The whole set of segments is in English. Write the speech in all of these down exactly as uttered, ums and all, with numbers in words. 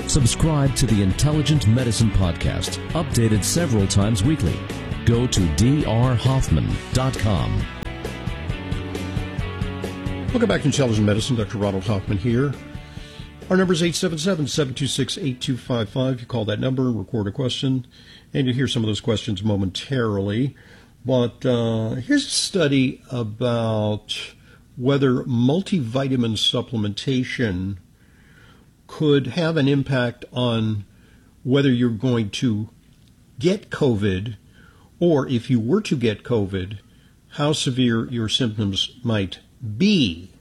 Subscribe to the Intelligent Medicine Podcast, updated several times weekly. Go to d r hoffman dot com. Welcome back to Intelligent Medicine. Doctor Ronald Hoffman here. Our number is eight seven seven, seven two six, eight two five five. You call that number, record a question, and you'll hear some of those questions momentarily. But uh, here's a study about whether multivitamin supplementation could have an impact on whether you're going to get COVID, or if you were to get COVID, how severe your symptoms might be.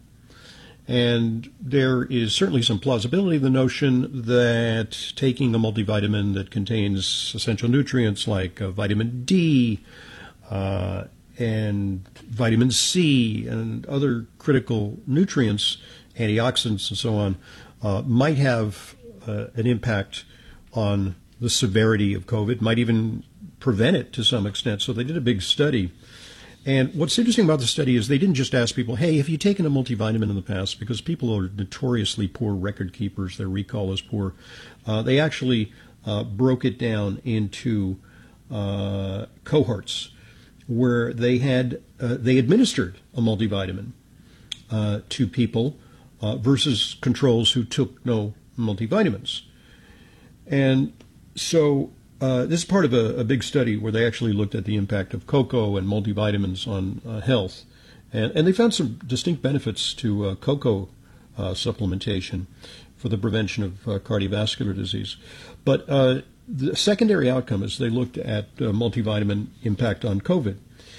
And there is certainly some plausibility in the notion that taking a multivitamin that contains essential nutrients like uh, vitamin D uh, and vitamin C and other critical nutrients, antioxidants and so on, uh, might have uh, an impact on the severity of COVID, might even prevent it to some extent. So they did a big study. And what's interesting about the study is they didn't just ask people, hey, have you taken a multivitamin in the past? Because people are notoriously poor record keepers. Their recall is poor. Uh, they actually uh, broke it down into uh, cohorts where they had uh, they administered a multivitamin uh, to people uh, versus controls who took no multivitamins. And so Uh, this is part of a, a big study where they actually looked at the impact of cocoa and multivitamins on uh, health. And, and they found some distinct benefits to uh, cocoa uh, supplementation for the prevention of uh, cardiovascular disease. But uh, the secondary outcome is they looked at uh, multivitamin impact on COVID.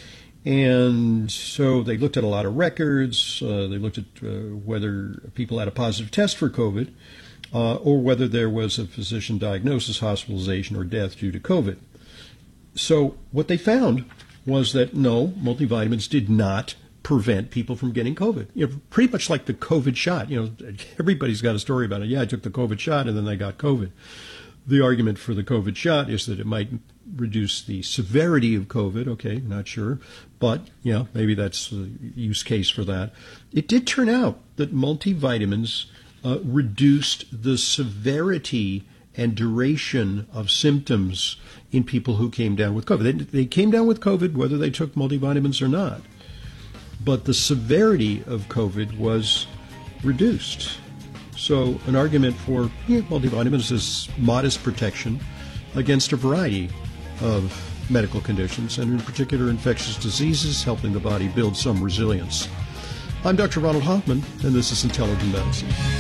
And so they looked at a lot of records. Uh, they looked at uh, whether people had a positive test for COVID. Uh, or whether there was a physician diagnosis, hospitalization, or death due to COVID. So what they found was that no, multivitamins did not prevent people from getting COVID. You know, pretty much like the COVID shot. You know, everybody's got a story about it. Yeah, I took the COVID shot and then I got COVID. The argument for the COVID shot is that it might reduce the severity of COVID. Okay, not sure. But, you know, maybe that's the use case for that. It did turn out that multivitamins Uh, reduced the severity and duration of symptoms in people who came down with COVID. They, they came down with COVID whether they took multivitamins or not. But the severity of COVID was reduced. So an argument for yeah, multivitamins is modest protection against a variety of medical conditions, and in particular infectious diseases, helping the body build some resilience. I'm Doctor Ronald Hoffman, and this is Intelligent Medicine.